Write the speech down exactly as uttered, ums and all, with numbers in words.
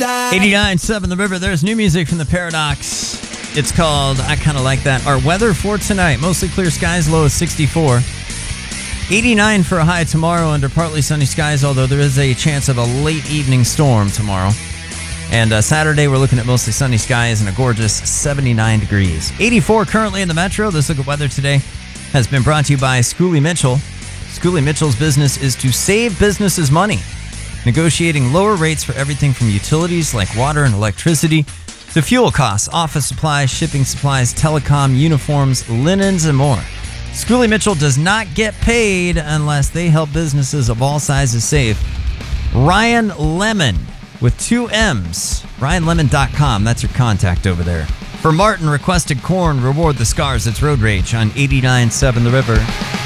eighty-nine seven The River. There's new music from the Paradox. It's called I Kind of Like That. Our weather for tonight, mostly clear skies, low of sixty-four. eighty-nine for a high tomorrow under partly sunny skies, although there is a chance of a late evening storm tomorrow. And uh, Saturday, we're looking at mostly sunny skies and a gorgeous seventy-nine degrees. eighty-four currently in the metro. This look at weather today has been brought to you by Schooley Mitchell. Schooley Mitchell's business is to save businesses money, negotiating lower rates for everything from utilities like water and electricity to fuel costs, office supplies, shipping supplies, telecom, uniforms, linens, and more. Schooley Mitchell does not get paid unless they help businesses of all sizes save. Ryan Lemon with two M's. Ryan Lemon dot com. That's your contact over there. For Martin, requested Corn, Reward the Scars. It's Road Rage on eighty-nine seven The River.